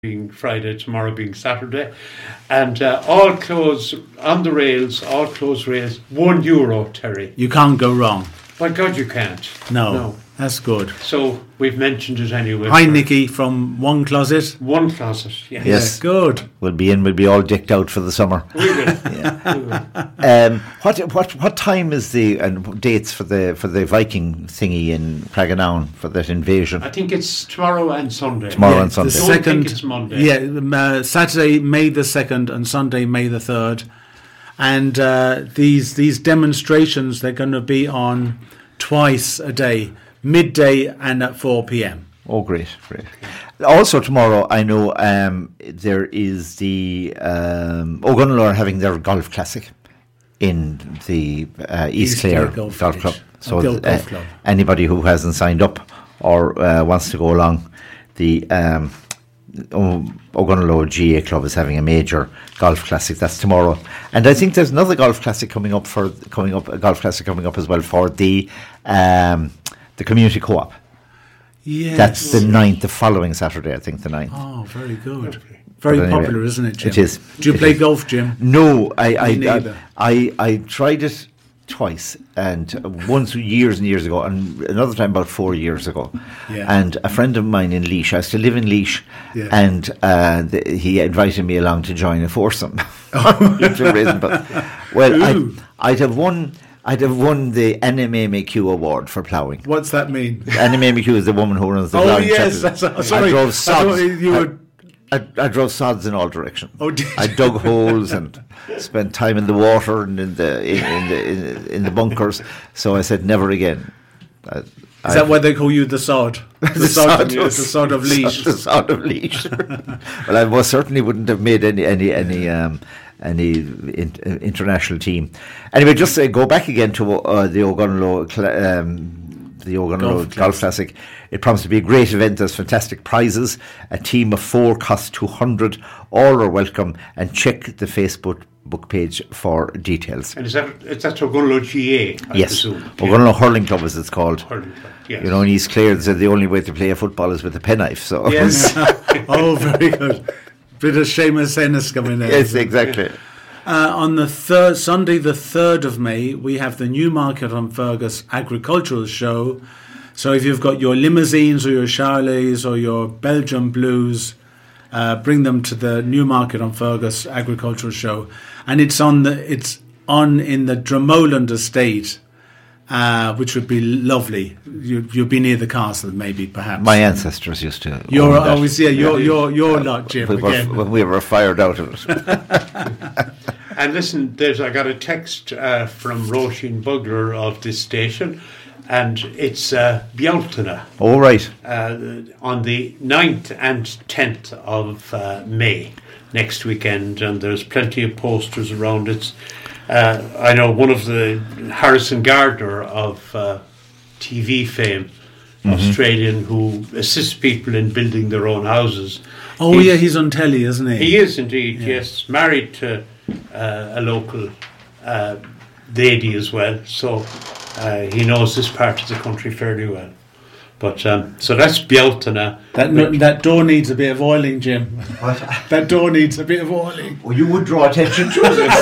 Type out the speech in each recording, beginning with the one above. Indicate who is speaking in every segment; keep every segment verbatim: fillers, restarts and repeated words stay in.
Speaker 1: being Friday, tomorrow being Saturday, and uh, all clothes on the rails, all clothes rails, one euro, Terry.
Speaker 2: You can't go wrong.
Speaker 1: By God, you can't.
Speaker 2: No,
Speaker 1: no.
Speaker 2: That's good.
Speaker 1: So we've mentioned it anyway.
Speaker 2: Hi, Nicky from One Closet.
Speaker 1: One Closet, yes.
Speaker 3: Yes,
Speaker 2: yeah, good.
Speaker 3: We'll be in. We'll be all decked out for the summer.
Speaker 1: We will.
Speaker 3: Yeah.
Speaker 1: We will.
Speaker 3: Um, what what what time is the and dates for the for the Viking thingy in Craiganown for that invasion?
Speaker 1: I think it's tomorrow and Sunday.
Speaker 3: Tomorrow
Speaker 2: yeah,
Speaker 3: and Sunday.
Speaker 2: The
Speaker 1: I don't
Speaker 2: second,
Speaker 1: think it's Monday.
Speaker 2: Yeah, uh, Saturday, May the second, and Sunday, May the third. And uh, these these demonstrations, they're going to be on twice a day, midday and at four p.m.
Speaker 3: Oh, great, great. Also tomorrow, I know um, there is the um, O'Gunlow are having their golf classic in the uh, East,
Speaker 2: East
Speaker 3: Clare
Speaker 2: Clare Golf
Speaker 3: Golf
Speaker 2: Village.
Speaker 3: Club. So
Speaker 2: Oh, Golf
Speaker 3: uh,
Speaker 2: Club.
Speaker 3: anybody who hasn't signed up or uh, wants to go along, the um, O- O'Gunlow G A Club is having a major golf classic. That's tomorrow, and I think there's another golf classic coming up for coming up a golf classic coming up as well for the um, the community co-op.
Speaker 2: Yes.
Speaker 3: That's the ninth, the following Saturday, I think, the ninth.
Speaker 2: Oh, very good. Very
Speaker 3: But anyway,
Speaker 2: popular, isn't it, Jim?
Speaker 3: it is.
Speaker 2: Do you
Speaker 3: It
Speaker 2: play
Speaker 3: is.
Speaker 2: golf, Jim?
Speaker 3: No, I I,
Speaker 2: Me
Speaker 3: I
Speaker 2: neither.
Speaker 3: I I tried it twice, and once years and years ago, and another time about four years ago.
Speaker 2: Yeah.
Speaker 3: And a friend of mine in Laois, I used to live in Laois,
Speaker 2: Yeah.
Speaker 3: and uh, the, he invited me along to join a foursome. For reason, but well, I'd,
Speaker 2: Ooh.
Speaker 3: I'd have won. I'd have won the N M A M A Q award for ploughing.
Speaker 2: What's that mean?
Speaker 3: N M A M A Q is the woman who runs the
Speaker 2: Oh,
Speaker 3: ploughing
Speaker 2: yes.
Speaker 3: chapter.
Speaker 2: That's, oh, sorry.
Speaker 3: I drove
Speaker 2: I
Speaker 3: sods.
Speaker 2: thought you
Speaker 3: I-
Speaker 2: were...
Speaker 3: I, I drove sods in all directions.
Speaker 2: Oh, did
Speaker 3: I
Speaker 2: you?
Speaker 3: dug holes and spent time in the water and in the in, in the in, in the bunkers. So I said never again. I,
Speaker 2: Is that why they call you the sod? The,
Speaker 3: the
Speaker 2: sod,
Speaker 3: sod
Speaker 2: the
Speaker 3: was-
Speaker 2: sod of Laois.
Speaker 3: The sod of Laois. Well, I most certainly wouldn't have made any any any um, any in, uh, international team. Anyway, just uh, go back again to uh, the O'Gunlow cl- um, the O'Gunlow
Speaker 2: Golf
Speaker 3: Golf, Classic. It promises to be a great event. There's fantastic prizes. A team of four costs two hundred. All are welcome. And check the Facebook book page for details.
Speaker 1: And is that, is that O'Gunlow G A, I
Speaker 3: yes,
Speaker 1: presume?
Speaker 3: O'Gunlow Hurling Club, as it's called.
Speaker 1: Hurling Club, yes.
Speaker 3: You know, in East Clare, they said the only way to play a football is with a penknife. So
Speaker 1: Yes.
Speaker 2: Oh, very good. Bit of Seamus Ennis coming there.
Speaker 3: yes, exactly.
Speaker 2: Uh, on the third Sunday, the third of May, we have the Newmarket on Fergus Agricultural Show. So if you've got your limousines or your Charlets or your Belgian Blues, uh, bring them to the Newmarket on Fergus Agricultural Show, and it's on the it's on in the Dromoland Estate, uh, which would be lovely. You you'll be near the castle, maybe perhaps.
Speaker 3: My ancestors used to.
Speaker 2: You're
Speaker 3: own that.
Speaker 2: always yeah. You're you're you're not Jim
Speaker 3: we were,
Speaker 2: again.
Speaker 3: when we were fired out of it.
Speaker 1: And listen, there's I got a text uh, from Roisin Bugler of this station, and it's uh, Bealtaine
Speaker 3: All right.
Speaker 1: uh, on the ninth and tenth of uh, May next weekend, and there's plenty of posters around it. Uh, I know one of the Harrison Gardner of uh, T V fame, Australian, who assists people in building their own houses.
Speaker 2: Oh
Speaker 1: He's-
Speaker 2: yeah, he's on telly, isn't he?
Speaker 1: He is indeed, yes. Married to uh, a local uh, lady as well, so uh, he knows this part of the country fairly well. But um, so that's Bealtaine.
Speaker 2: That no, that door needs a bit of oiling, Jim. That door needs a bit of oiling.
Speaker 3: Well, you would draw attention to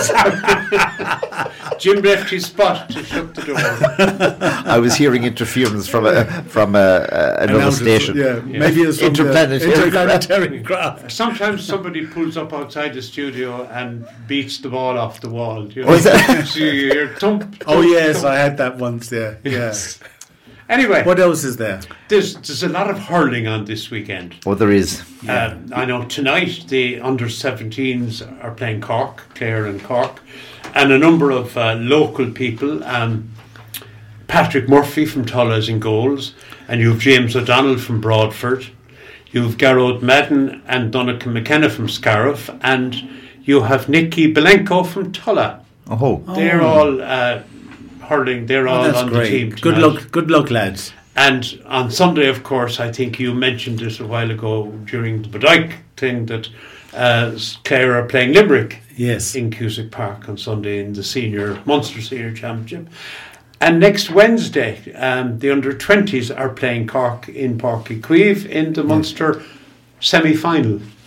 Speaker 3: it.
Speaker 1: Jim left his spot to shut the door.
Speaker 3: I was hearing interference from a, from a, a, another
Speaker 2: Announce it,
Speaker 3: station.
Speaker 2: Yeah, maybe it's from the
Speaker 3: Interplanetary
Speaker 2: interplanetary craft.
Speaker 1: Sometimes somebody pulls up outside the studio and beats the ball off the wall. You know?
Speaker 3: Oh, is that-
Speaker 1: So you hear thump,
Speaker 2: Oh
Speaker 1: thump,
Speaker 2: yes,
Speaker 1: thump.
Speaker 2: I had that once. Yeah, yes.
Speaker 1: Anyway,
Speaker 2: What else is there?
Speaker 1: there's there's a lot of hurling on this weekend.
Speaker 3: Oh, there is.
Speaker 1: Um, I know tonight the under seventeens are playing Cork, Clare and Cork, and a number of uh, local people. Um, Patrick Murphy from Tulla is in goals, and you have James O'Donnell from Broadford, you have Garrod Madden and Donnacha McKenna from Scariff, and you have Nicky Belenko from Tulla.
Speaker 3: Oh,
Speaker 1: They're all uh, hurling. They're
Speaker 2: Oh,
Speaker 1: all
Speaker 2: that's
Speaker 1: on
Speaker 2: great.
Speaker 1: the team
Speaker 2: Good
Speaker 1: tonight.
Speaker 2: luck, good luck, lads.
Speaker 1: And on Sunday, of course, I think you mentioned it a while ago during the Bodyke thing that uh, Clare are playing Limerick
Speaker 2: Yes.
Speaker 1: in Cusack Park on Sunday in the senior Munster Senior Championship. And next Wednesday, um, the under twenties are playing Cork in Páirc Uí Chaoimh in the Munster semi-final.